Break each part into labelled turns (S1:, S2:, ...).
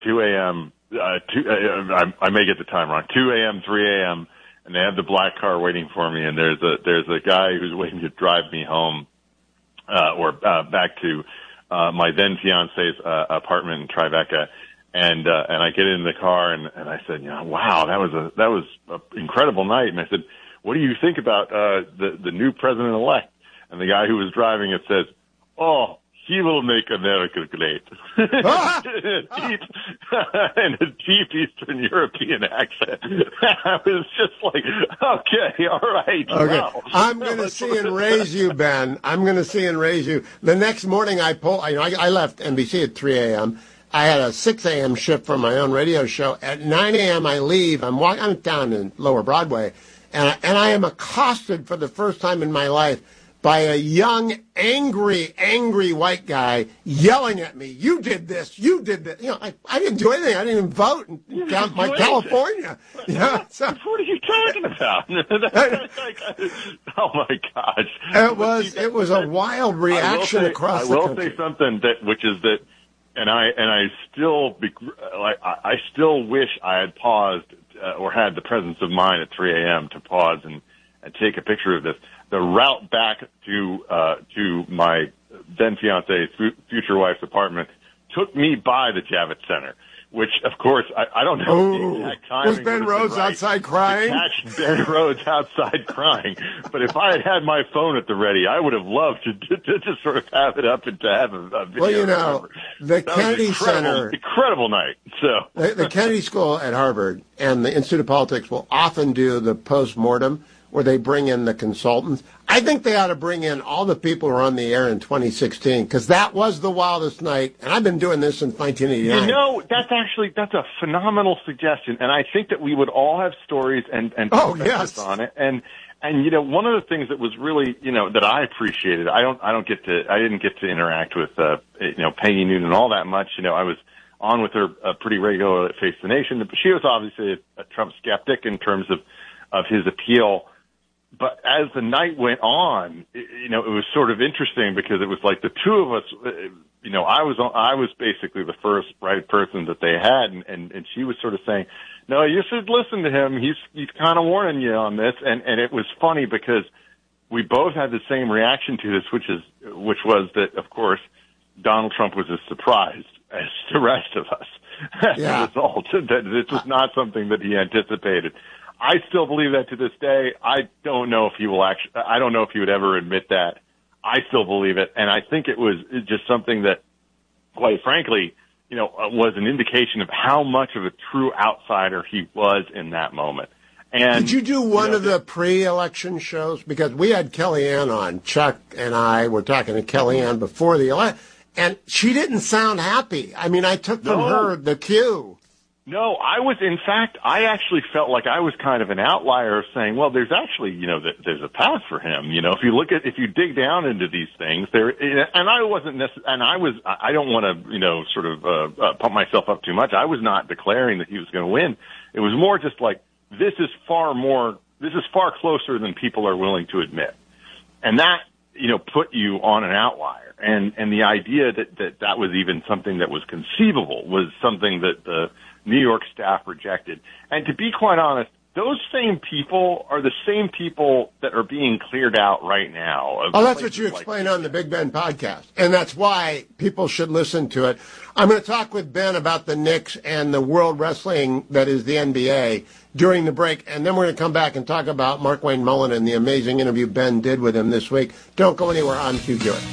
S1: 2 a.m., I may get the time wrong, 2 a.m., 3 a.m., and they have the black car waiting for me, and there's a guy who's waiting to drive me home, back to, my then fiance's, apartment in Tribeca. And I get in the car and I said, wow, that was an incredible night. And I said, what do you think about, the new president-elect? And the guy who was driving it says, oh, he will make America great. In a deep Eastern European accent. I was just like, okay, all right.
S2: Okay.
S1: Wow.
S2: I'm going to see and raise you, Ben. I'm going to see and raise you. The next morning I left NBC at 3 a.m. I had a 6 a.m. shift for my own radio show. At 9 a.m. I leave. I'm down in Lower Broadway, and I am accosted for the first time in my life by a young, angry white guy yelling at me, you did this, you did that. I didn't do anything. I didn't even vote in California.
S1: So, what are you talking about? Oh, my gosh.
S2: It was a wild reaction across the country.
S1: I will say something and I still wish I had paused or had the presence of mind at 3 a.m. to pause and take a picture of this. The route back to my then fiance's future wife's apartment took me by the Javits Center, which, of course, I don't know the exact timing.
S2: Was Ben Rhodes outside crying?
S1: Catch Ben Rhodes outside crying. But if I had my phone at the ready, I would have loved to sort of have it up and to have a video.
S2: Well, the Kennedy Center.
S1: Incredible night. So
S2: the Kennedy School at Harvard and the Institute of Politics will often do the post-mortem where they bring in the consultants. I think they ought to bring in all the people who were on the air in 2016, because that was the wildest night, and I've been doing this since 1989.
S1: That's a phenomenal suggestion, and I think that we would all have stories and perspectives on it. And one of the things that was really, that I appreciated, I didn't get to interact with, Peggy Noonan all that much. I was on with her pretty regularly at Face the Nation, but she was obviously a Trump skeptic in terms of his appeal. But as the night went on, it was sort of interesting because it was like the two of us, I was basically the first right person that they had. And she was sort of saying, no, you should listen to him. He's kind of warning you on this. And it was funny because we both had the same reaction to this, which was that, of course, Donald Trump was as surprised as the rest of us as a result. That this was not something that he anticipated. I still believe that to this day. I don't know if he would ever admit that. I still believe it. And I think it was just something that, quite frankly, was an indication of how much of a true outsider he was in that moment. And
S2: did you do one of the pre-election shows? Because we had Kellyanne on. Chuck and I were talking to Kellyanne before the election, and she didn't sound happy. I mean, I took from her the cue.
S1: No, I actually felt like I was kind of an outlier of saying, well, there's actually, there's a path for him. If you dig down into these things and I wasn't I don't want to, sort of, pump myself up too much. I was not declaring that he was going to win. It was more just like, this is far closer than people are willing to admit. And that, put you on an outlier. And the idea that was even something that was conceivable was something that the New York staff rejected. And to be quite honest, those same people are the same people that are being cleared out right now.
S2: That's what you explain on the Big Ben podcast. And that's why people should listen to it. I'm going to talk with Ben about the Knicks and the world wrestling that is the NBA during the break. And then we're going to come back and talk about Markwayne Mullin and the amazing interview Ben did with him this week. Don't go anywhere. I'm Hugh Hewitt.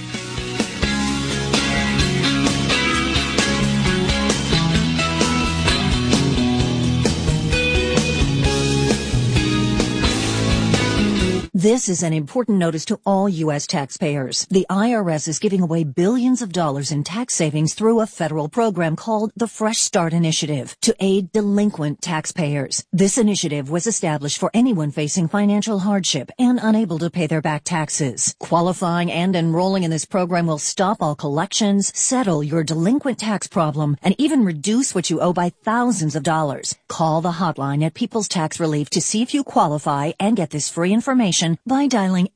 S3: This is an important notice to all U.S. taxpayers. The IRS is giving away billions of dollars in tax savings through a federal program called the Fresh Start Initiative to aid delinquent taxpayers. This initiative was established for anyone facing financial hardship and unable to pay their back taxes. Qualifying and enrolling in this program will stop all collections, settle your delinquent tax problem, and even reduce what you owe by thousands of dollars. Call the hotline at People's Tax Relief to see if you qualify and get this free information information by dialing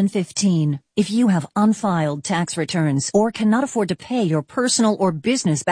S3: 800-431-2715. If you have unfiled tax returns or cannot afford to pay your personal or business